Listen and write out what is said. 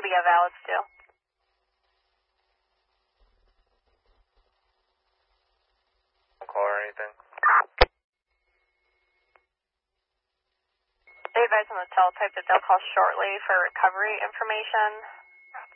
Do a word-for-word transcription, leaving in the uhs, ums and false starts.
we get valids too. Call or anything? They advise on the teletype that they'll call shortly for recovery information.